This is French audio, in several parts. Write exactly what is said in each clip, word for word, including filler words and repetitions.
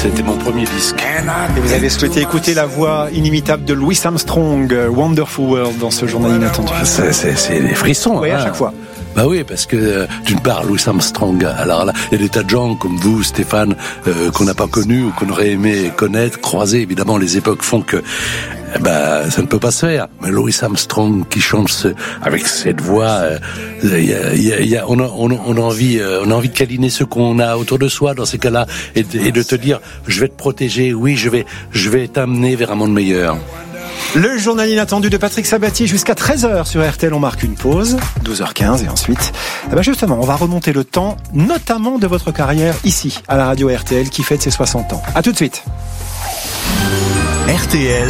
C'était mon premier disque. Et vous avez souhaité écouter la voix inimitable de Louis Armstrong, Wonderful World, dans ce journal inattendu. C'est, c'est, c'est des frissons. Oui, hein. à chaque fois. Bah oui, parce que euh, d'une part, Louis Armstrong, alors là, il y a des tas de gens comme vous, Stéphane, euh, qu'on n'a pas connus ou qu'on aurait aimé connaître, croiser. Évidemment, les époques font que eh ben, ça ne peut pas se faire. Mais Louis Armstrong qui chante ce, avec cette voix, euh, y a, y a, y a, on, a, on, a, on a envie, euh, on a envie de câliner ceux qu'on a autour de soi dans ces cas-là, et de, et de te dire, je vais te protéger. Oui, je vais, je vais t'amener vers un monde meilleur. Le journal inattendu de Patrick Sabatier jusqu'à treize heures sur R T L. On marque une pause, douze heures quinze, et ensuite, eh ben justement, on va remonter le temps, notamment de votre carrière ici, à la radio R T L, qui fête ses soixante ans. À tout de suite. R T L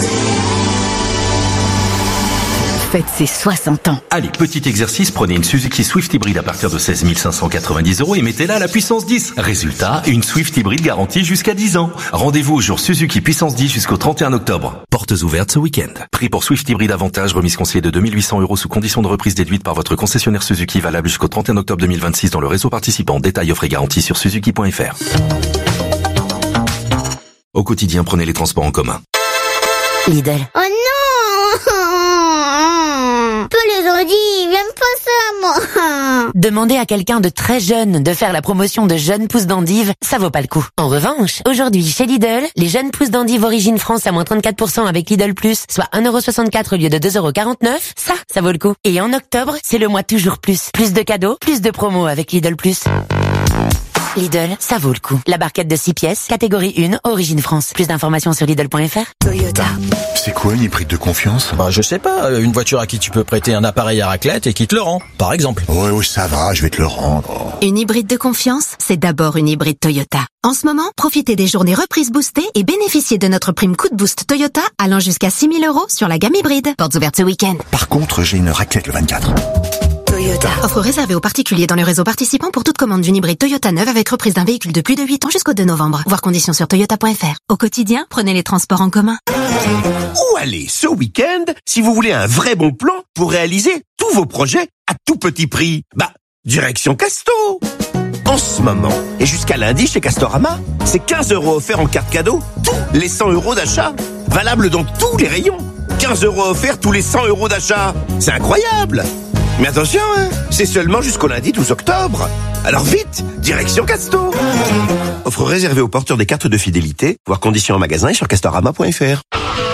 fête ses soixante ans. Allez, petit exercice, prenez une Suzuki Swift hybride à partir de seize mille cinq cent quatre-vingt-dix euros et mettez-la à la puissance dix. Résultat, une Swift hybride garantie jusqu'à dix ans. Rendez-vous au jour Suzuki puissance dix jusqu'au trente et un octobre. Portes ouvertes ce week-end. Prix pour Swift hybride avantage, remise conseillée de deux mille huit cents euros sous condition de reprise déduite par votre concessionnaire Suzuki, valable jusqu'au trente et un octobre deux mille vingt-six dans le réseau participant. Détails, offres et garanties sur suzuki point f r. Au quotidien, prenez les transports en commun. Lidl. Oh non! Peu les ont dit, ils aiment pas ça, moi. Demander à quelqu'un de très jeune de faire la promotion de jeunes pousses d'endive, ça vaut pas le coup. En revanche, aujourd'hui chez Lidl, les jeunes pousses d'endive origine France à moins trente-quatre pour cent avec Lidl Plus, soit un euro soixante-quatre au lieu de deux euros quarante-neuf, ça, ça vaut le coup. Et en octobre, c'est le mois toujours plus. Plus de cadeaux, plus de promos avec Lidl Plus. Lidl, ça vaut le coup. La barquette de six pièces, catégorie un, origine France. Plus d'informations sur Lidl point f r. Toyota. C'est quoi une hybride de confiance? Bah, je sais pas, une voiture à qui tu peux prêter un appareil à raclette et qui te le rend, par exemple. Ouais, ouais, ça va, je vais te le rendre. Une hybride de confiance, c'est d'abord une hybride Toyota. En ce moment, profitez des journées reprises boostées et bénéficiez de notre prime coup de boost Toyota allant jusqu'à six mille euros sur la gamme hybride. Portes ouvertes ce week-end. Par contre, j'ai une raclette le vingt-quatre. Toyota. Offre réservée aux particuliers dans le réseau participant pour toute commande d'une hybride Toyota neuve avec reprise d'un véhicule de plus de huit ans jusqu'au deux novembre. Voir conditions sur toyota point f r. Au quotidien, prenez les transports en commun. Où aller ce week-end si vous voulez un vrai bon plan pour réaliser tous vos projets à tout petit prix? Bah, direction Casto. En ce moment, et jusqu'à lundi chez Castorama, c'est quinze euros offerts en carte cadeau, tous les cent euros d'achat. Valable dans tous les rayons. quinze euros offerts tous les cent euros d'achat. C'est incroyable! Mais attention, hein, c'est seulement jusqu'au lundi douze octobre. Alors vite, direction Casto. Offre réservée aux porteurs des cartes de fidélité. Voir conditions en magasin et sur castorama point f r.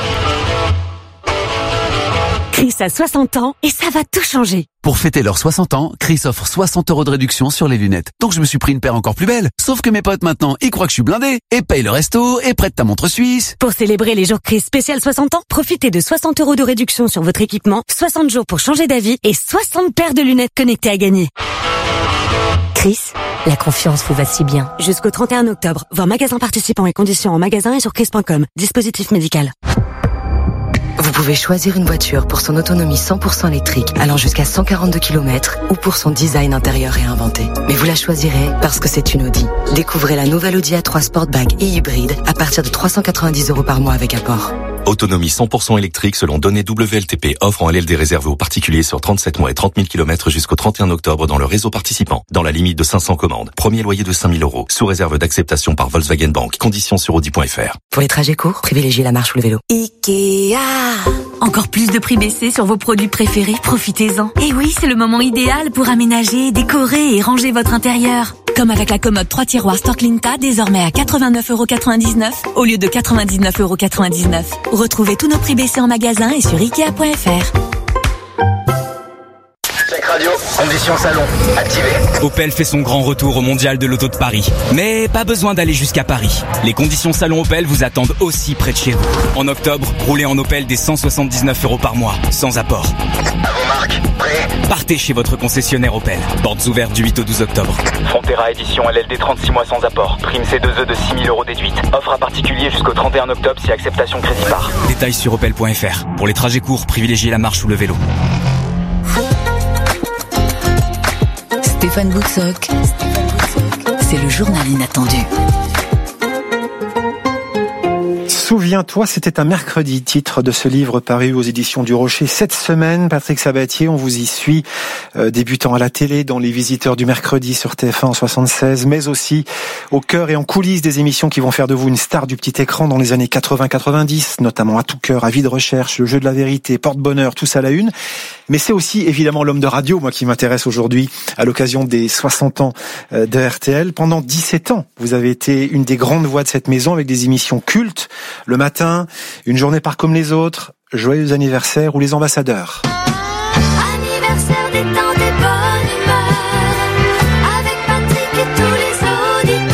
Chris a soixante ans et ça va tout changer. Pour fêter leurs soixante ans, Chris offre soixante euros de réduction sur les lunettes. Donc je me suis pris une paire encore plus belle. Sauf que mes potes maintenant, ils croient que je suis blindé. Et payent le resto et prêtent ta montre suisse. Pour célébrer les jours Chris spécial soixante ans, profitez de soixante euros de réduction sur votre équipement, soixante jours pour changer d'avis et soixante paires de lunettes connectées à gagner. Chris, la confiance vous va si bien. Jusqu'au trente et un octobre, voir magasin participants et conditions en magasin et sur chris point com. Dispositif médical. Vous pouvez choisir une voiture pour son autonomie cent pour cent électrique allant jusqu'à cent quarante-deux kilomètres ou pour son design intérieur réinventé. Mais vous la choisirez parce que c'est une Audi. Découvrez la nouvelle Audi A trois Sportback et hybride à partir de trois cent quatre-vingt-dix euros par mois avec apport. Autonomie cent pour cent électrique selon données W L T P, offre en L L D réservé aux particuliers sur trente-sept mois et trente mille kilomètres jusqu'au trente et un octobre dans le réseau participant, dans la limite de cinq cents commandes. Premier loyer de cinq mille euros, sous réserve d'acceptation par Volkswagen Bank. Conditions sur audi point f r. Pour les trajets courts, privilégiez la marche ou le vélo. Ikea. Encore plus de prix baissés sur vos produits préférés, profitez-en. Et oui, c'est le moment idéal pour aménager, décorer et ranger votre intérieur. Comme avec la commode trois tiroirs Storklinta, désormais à quatre-vingt-neuf euros quatre-vingt-dix-neuf au lieu de quatre-vingt-dix-neuf euros quatre-vingt-dix-neuf. Retrouvez tous nos prix baissés en magasin et sur ikea point f r. Check radio, conditions salon, activé. Opel fait son grand retour au Mondial de l'Auto de Paris. Mais pas besoin d'aller jusqu'à Paris. Les conditions salon Opel vous attendent aussi près de chez vous. En octobre, roulez en Opel des cent soixante-dix-neuf euros par mois, sans apport. À vos marques, prêt? Partez chez votre concessionnaire Opel. Portes ouvertes du huit au douze octobre. Frontera édition L L D trente-six mois sans apport. Prime C deux E de six mille euros déduite. Offre à particulier jusqu'au trente et un octobre si acceptation crédit par. Détails sur opel point f r. Pour les trajets courts, privilégiez la marche ou le vélo. Stéphane Boutsock, c'est le journal inattendu. Souviens-toi toi, c'était un mercredi, titre de ce livre paru aux éditions du Rocher. Cette semaine, Patrick Sabatier, on vous y suit, euh, débutant à la télé dans Les Visiteurs du mercredi sur T F un en soixante-seize, mais aussi au cœur et en coulisses des émissions qui vont faire de vous une star du petit écran dans les années quatre-vingts quatre-vingt-dix, notamment À tout cœur, Avis de recherche, Le jeu de la vérité, Porte-bonheur, tout ça à la une. Mais c'est aussi évidemment l'homme de radio, moi, qui m'intéresse aujourd'hui à l'occasion des soixante ans de R T L. Pendant dix-sept ans, vous avez été une des grandes voix de cette maison avec des émissions cultes. Le matin, Une journée pas comme les autres, Joyeux anniversaire ou Les ambassadeurs. Anniversaire des temps des bonnes humeurs, avec Patrick et tous les auditeurs.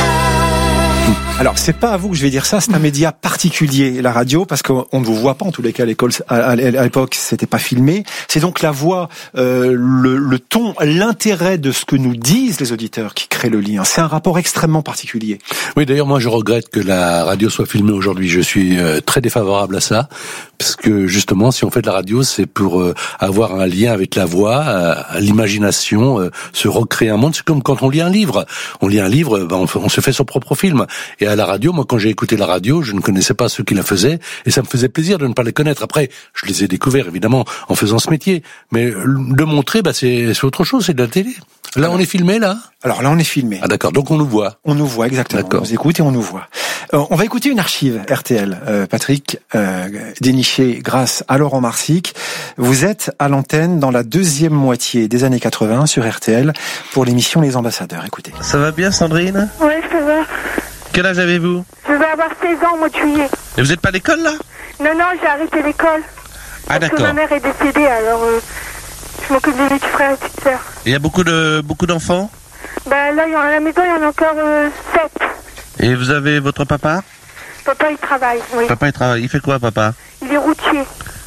Alors, c'est pas à vous que je vais dire ça, c'est un média particulier, la radio, parce qu'on ne vous voit pas, en tous les cas, à l'école, à l'époque, c'était pas filmé. C'est donc la voix, euh, le, le ton, l'intérêt de ce que nous disent les auditeurs qui crée le lien. C'est un rapport extrêmement particulier. Oui, d'ailleurs, moi, je regrette que la radio soit filmée aujourd'hui. Je suis euh, très défavorable à ça, parce que justement, si on fait de la radio, c'est pour euh, avoir un lien avec la voix, à, à l'imagination, euh, se recréer un monde. C'est comme quand on lit un livre. On lit un livre, ben, on, on se fait son propre film. Et à la radio, moi, quand j'ai écouté la radio, je ne connaissais pas ceux qui la faisaient, et ça me faisait plaisir de ne pas les connaître. Après, je les ai découverts, évidemment, en faisant ce métier. Mais de montrer, bah, c'est, c'est autre chose, c'est de la télé. Là, alors, on est filmé, là? Alors là, on est filmé. Ah, d'accord. Donc, on nous voit. On nous voit, exactement. D'accord. On nous écoute et on nous voit. Euh, on va écouter une archive R T L, euh, Patrick, euh, dénichée grâce à Laurent Marsic. Vous êtes à l'antenne dans la deuxième moitié des années quatre-vingts sur R T L pour l'émission Les Ambassadeurs. Écoutez. Ça va bien, Sandrine? Oui, ça va. Quel âge avez-vous? Je vais avoir seize ans au mois de juillet. Et vous n'êtes pas à l'école, là? Non, non, j'ai arrêté l'école. Ah, parce d'accord. que ma mère est décédée, alors euh, je m'occupe de mes petits frères et petites sœurs. Il y a beaucoup de beaucoup d'enfants? Ben là, à la maison, il y en a encore euh, sept. Et vous avez votre papa? Papa, il travaille, oui. Papa, il travaille. Il fait quoi, papa? Il est routier.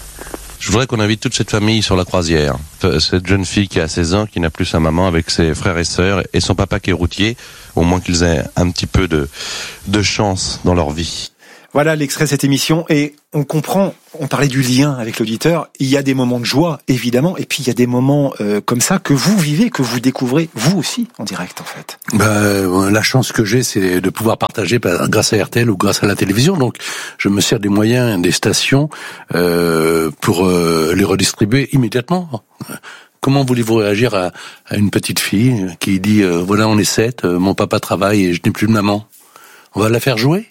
Je voudrais qu'on invite toute cette famille sur la croisière. Cette jeune fille qui a seize ans, qui n'a plus sa maman, avec ses frères et sœurs, et son papa qui est routier, au moins qu'ils aient un petit peu de, de chance dans leur vie. Voilà l'extrait de cette émission, et on comprend, on parlait du lien avec l'auditeur, il y a des moments de joie, évidemment, et puis il y a des moments euh, comme ça que vous vivez, que vous découvrez, vous aussi, en direct, en fait. Ben, la chance que j'ai, c'est de pouvoir partager grâce à R T L ou grâce à la télévision, donc je me sers des moyens des stations euh, pour euh, les redistribuer immédiatement. Comment voulez-vous réagir à, à une petite fille qui dit euh, « Voilà, on est sept, euh, mon papa travaille et je n'ai plus de maman ». On va la faire jouer?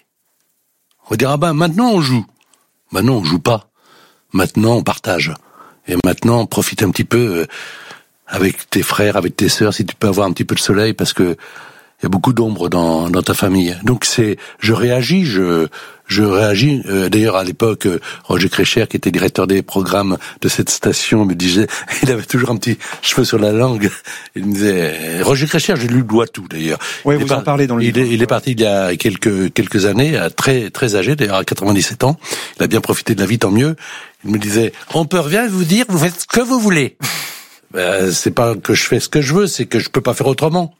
On va dire, ah ben, maintenant on joue. Ben non, on joue pas. Maintenant on partage. Et maintenant, profite un petit peu euh, avec tes frères, avec tes sœurs, si tu peux avoir un petit peu de soleil, parce que il y a beaucoup d'ombre dans, dans ta famille. Donc c'est, je réagis, je, je réagis. Euh, d'ailleurs, à l'époque, euh, Roger Crécher, qui était directeur des programmes de cette station, me disait, il avait toujours un petit cheveu sur la langue. Il me disait, Roger Crécher, j'ai lu le doigt tout d'ailleurs. Oui, il vous en par... parlez dans le il livre. Est, il est parti il y a quelques quelques années, très très âgé, d'ailleurs à quatre-vingt-dix-sept ans. Il a bien profité de la vie, tant mieux. Il me disait, on peut rien vous dire, vous faites ce que vous voulez. Ben, c'est pas que je fais ce que je veux, c'est que je peux pas faire autrement.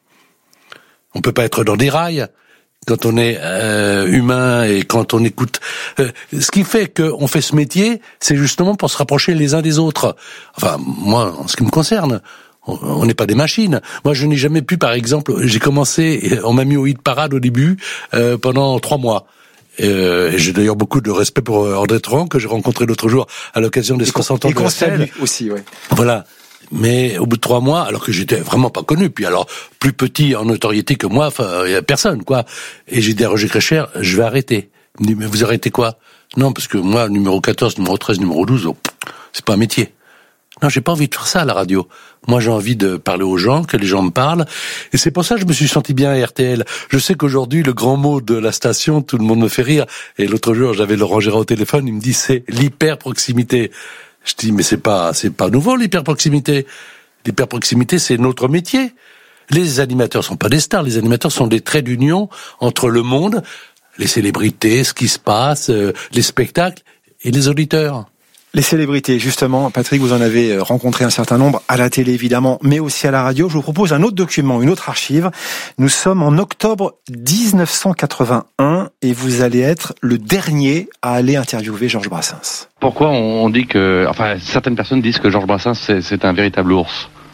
On peut pas être dans des rails quand on est euh, humain et quand on écoute. Euh, ce qui fait qu'on fait ce métier, c'est justement pour se rapprocher les uns des autres. Enfin, moi, en ce qui me concerne, on n'est pas des machines. Moi, je n'ai jamais pu, par exemple, j'ai commencé, on m'a mis au hit parade au début euh, pendant trois mois. Euh, et j'ai d'ailleurs beaucoup de respect pour André Tran, que j'ai rencontré l'autre jour à l'occasion des soixante ans de R T L. Aussi, ouais. Voilà. Mais au bout de trois mois, alors que j'étais vraiment pas connu, puis alors plus petit en notoriété que moi, enfin, il y a personne, quoi. Et j'ai dit à Roger Crécher, je vais arrêter. Il me dit, mais vous arrêtez quoi? Non, parce que moi, numéro quatorze, numéro treize, numéro douze, oh, c'est pas un métier. Non, j'ai pas envie de faire ça à la radio. Moi, j'ai envie de parler aux gens, que les gens me parlent. Et c'est pour ça que je me suis senti bien à R T L. Je sais qu'aujourd'hui, le grand mot de la station, tout le monde me fait rire. Et l'autre jour, j'avais Laurent Gérard au téléphone, il me dit, c'est l'hyper-proximité. Je dis, mais c'est pas, c'est pas nouveau, l'hyperproximité. L'hyperproximité, c'est notre métier. Les animateurs sont pas des stars, les animateurs sont des traits d'union entre le monde, les célébrités, ce qui se passe, euh, les spectacles et les auditeurs. Les célébrités, justement, Patrick, vous en avez rencontré un certain nombre, à la télé évidemment, mais aussi à la radio. Je vous propose un autre document, une autre archive. Nous sommes en octobre dix-neuf cent quatre-vingt-un et vous allez être le dernier à aller interviewer Georges Brassens. Pourquoi on dit que, enfin, certaines personnes disent que Georges Brassens c'est, c'est un véritable ours?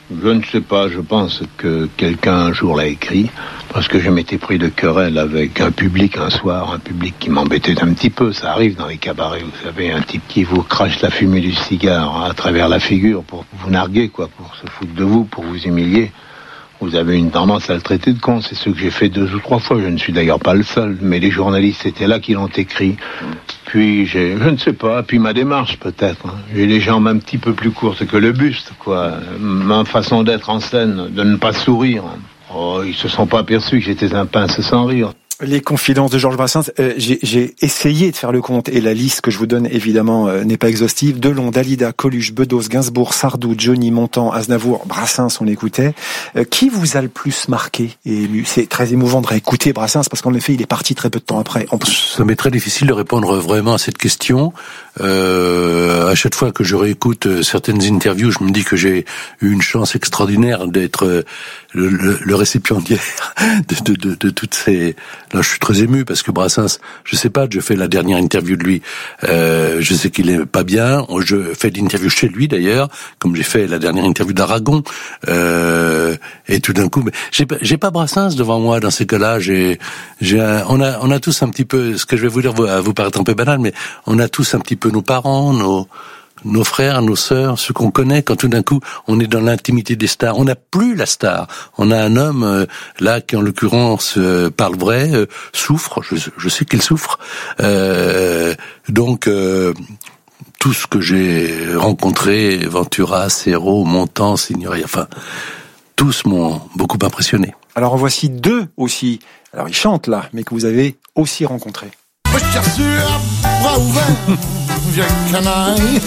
Je ne sais pas, je pense que quelqu'un un jour l'a écrit, parce que je m'étais pris de querelle avec un public un soir, un public qui m'embêtait un petit peu, ça arrive dans les cabarets, vous savez, un type qui vous crache la fumée du cigare à travers la figure pour vous narguer, quoi, pour se foutre de vous, pour vous humilier. Vous avez une tendance à le traiter de con, c'est ce que j'ai fait deux ou trois fois, je ne suis d'ailleurs pas le seul, mais les journalistes étaient là qui l'ont écrit. Puis j'ai, je ne sais pas, puis ma démarche peut-être, hein. J'ai les jambes un petit peu plus courtes que le buste, quoi. Ma façon d'être en scène, de ne pas sourire. Oh, ils se sont pas aperçus que j'étais un pince sans rire. Les confidences de Georges Brassens, euh, j'ai, j'ai essayé de faire le compte et la liste que je vous donne évidemment euh, n'est pas exhaustive. Delon, Dalida, Coluche, Bedos, Gainsbourg, Sardou, Johnny, Montand, Aznavour, Brassens, on l'écoutait. Euh, qui vous a le plus marqué et ému ? C'est très émouvant de réécouter Brassens parce qu'en effet il est parti très peu de temps après. En plus. Ça m'est très difficile de répondre vraiment à cette question. Euh, à chaque fois que je réécoute certaines interviews, je me dis que j'ai eu une chance extraordinaire d'être le, le, le récipiendaire de, de, de, de toutes ces... Là, je suis très ému parce que Brassens, je sais pas, je fais la dernière interview de lui, euh, je sais qu'il est pas bien, je fais l'interview chez lui d'ailleurs, comme j'ai fait la dernière interview d'Aragon, euh, et tout d'un coup, mais j'ai pas, j'ai pas Brassens devant moi dans ces cas-là, j'ai, j'ai un, on a, on a tous un petit peu, ce que je vais vous dire va vous paraître un peu banal, mais on a tous un petit peu nos parents, nos, nos frères, nos sœurs, ceux qu'on connaît, quand tout d'un coup on est dans l'intimité des stars, on n'a plus la star, on a un homme euh, là qui en l'occurrence euh, parle vrai, euh, souffre, je, je sais qu'il souffre, euh, donc euh, tout ce que j'ai rencontré, Ventura, Serrault, Montand, Signoret, enfin tous m'ont beaucoup impressionné. Alors en voici deux aussi, alors ils chantent là, mais que vous avez aussi rencontrés. Moi je tire sur bras ouverts, vieille canaille.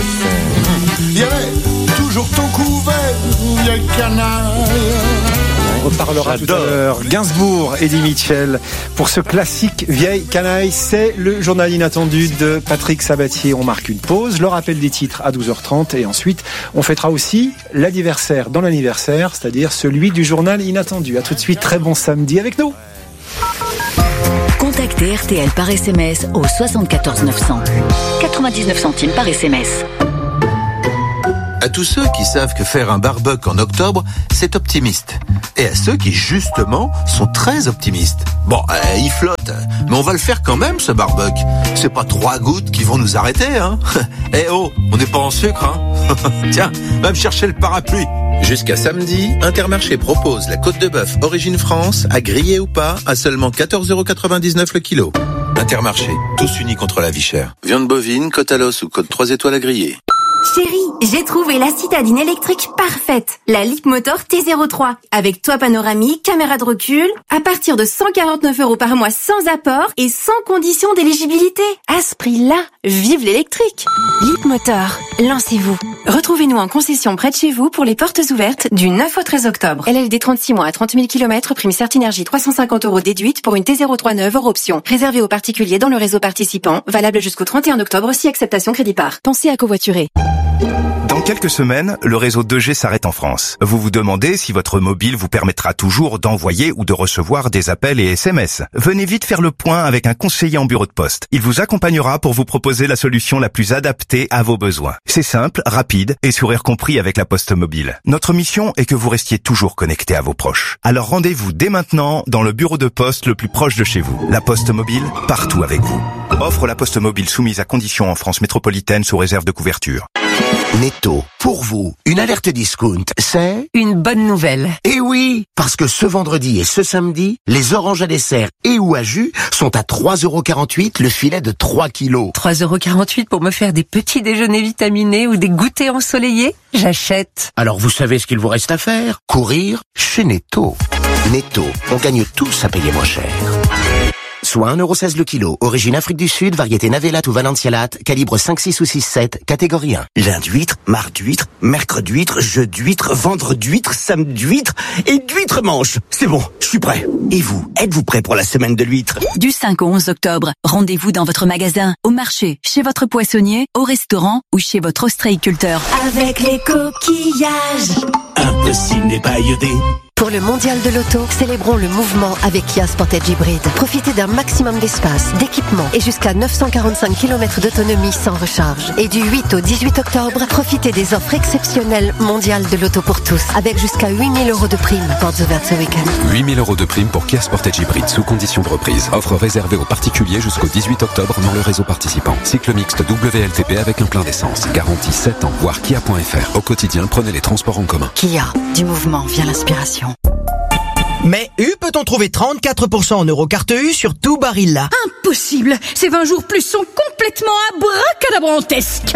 Il y avait toujours ton couvert, vieille canaille. On reparlera J'adore. Tout à l'heure. Gainsbourg, Eddie Mitchell, pour ce classique Vieille Canaille. C'est le journal inattendu de Patrick Sabatier. On marque une pause, le rappel des titres à douze heures trente et ensuite on fêtera aussi l'anniversaire dans l'anniversaire, c'est-à-dire celui du journal inattendu. À tout de suite, très bon samedi avec nous. Contactez R T L par S M S au soixante-quatorze neuf cents. quatre-vingt-dix-neuf centimes par S M S. À tous ceux qui savent que faire un barbecue en octobre, c'est optimiste. Et à ceux qui, justement, sont très optimistes. Bon, euh, il flotte, mais on va le faire quand même, ce barbecue. C'est pas trois gouttes qui vont nous arrêter, hein. Eh oh, on n'est pas en sucre, hein. Tiens, va me chercher le parapluie. Jusqu'à samedi, Intermarché propose la côte de bœuf Origine France, à griller ou pas, à seulement quatorze euros quatre-vingt-dix-neuf le kilo. Intermarché, tous unis contre la vie chère. Viande bovine, côte à l'os ou côte trois étoiles à griller. Chérie, j'ai trouvé la citadine électrique parfaite, la Leapmotor T zéro trois, avec toit panoramique, caméra de recul, à partir de cent quarante-neuf euros par mois sans apport et sans condition d'éligibilité. À ce prix-là, vive l'électrique. Leapmotor, lancez-vous. Retrouvez-nous en concession près de chez vous pour les portes ouvertes du neuf au treize octobre. L L D trente-six mois à trente mille kilomètres, prime Certinergie trois cent cinquante euros déduite pour une T zéro trois neuve hors option. Réservée aux particuliers dans le réseau participant, valable jusqu'au trente et un octobre si acceptation crédit par. Pensez à covoiturer. Dans quelques semaines, le réseau deux G s'arrête en France. Vous vous demandez si votre mobile vous permettra toujours d'envoyer ou de recevoir des appels et S M S. Venez vite faire le point avec un conseiller en bureau de poste. Il vous accompagnera pour vous proposer la solution la plus adaptée à vos besoins. C'est simple, rapide et sourire compris avec la Poste Mobile. Notre mission est que vous restiez toujours connecté à vos proches. Alors rendez-vous dès maintenant dans le bureau de poste le plus proche de chez vous. La Poste Mobile, partout avec vous. Offre la Poste Mobile soumise à conditions en France métropolitaine sous réserve de couverture. Netto, pour vous, une alerte discount, c'est une bonne nouvelle. Eh oui, parce que ce vendredi et ce samedi, les oranges à dessert et ou à jus sont à trois euros quarante-huit le filet de trois kilos. trois euros quarante-huit pour me faire des petits déjeuners vitaminés ou des goûters ensoleillés? J'achète. Alors vous savez ce qu'il vous reste à faire? Courir chez Netto. Netto, on gagne tous à payer moins cher. Soit un euro seize le kilo, origine Afrique du Sud, variété Navelat ou Valencialat, calibre cinq, six ou six, sept, catégorie un. Lundi d'huître, mardi d'huître, mercredi d'huître, jeudi d'huître, vendredi d'huître, samedi d'huître et d'huître manche. C'est bon, je suis prêt. Et vous, êtes-vous prêt pour la semaine de l'huître? Du cinq au onze octobre, rendez-vous dans votre magasin, au marché, chez votre poissonnier, au restaurant ou chez votre ostréiculteur. Avec les coquillages, impossible n'est pas iodé. Pour le mondial de l'auto, célébrons le mouvement avec Kia Sportage Hybrid. Profitez d'un maximum d'espace, d'équipement et jusqu'à neuf cent quarante-cinq kilomètres d'autonomie sans recharge. Et du huit au dix-huit octobre, profitez des offres exceptionnelles mondiales de l'auto pour tous, avec jusqu'à huit mille euros de prime. Portes ouvertes ce week-end. huit mille euros de prime pour Kia Sportage Hybrid sous condition de reprise. Offre réservée aux particuliers jusqu'au dix-huit octobre dans le réseau participant. Cycle mixte W L T P avec un plein d'essence. Garantie sept ans. Voir kia point f r. Au quotidien, prenez les transports en commun. Kia, du mouvement vient l'inspiration. Mais U peut-on trouver trente-quatre pour cent en Eurocarte U sur tout Barilla? Impossible! Ces vingt jours plus sont complètement abracadabrantesques!